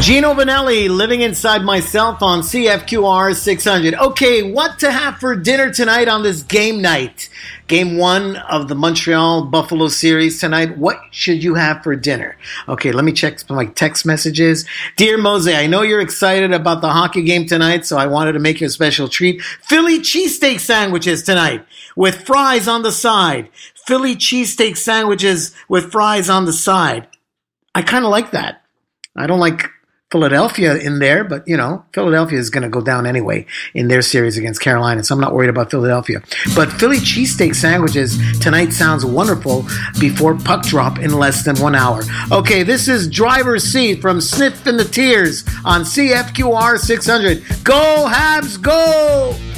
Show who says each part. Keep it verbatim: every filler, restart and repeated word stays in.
Speaker 1: Gino Vanelli, Living Inside Myself on C F Q R six hundred. Okay, what to have for dinner tonight on this game night? Game one of the Montreal-Buffalo series tonight. What should you have for dinner? Okay, let me check my text messages. Dear Mose, I know you're excited about the hockey game tonight, so I wanted to make you a special treat. Philly cheesesteak sandwiches tonight with fries on the side. Philly cheesesteak sandwiches with fries on the side. I kind of like that. I don't like Philadelphia in there, but, you know, Philadelphia is going to go down anyway in their series against Carolina, so I'm not worried about Philadelphia. But Philly cheesesteak sandwiches tonight sounds wonderful before puck drop in less than one hour. Okay, this is Driver's Seat from Sniff and the Tears on C F Q R six hundred. Go, Habs, go!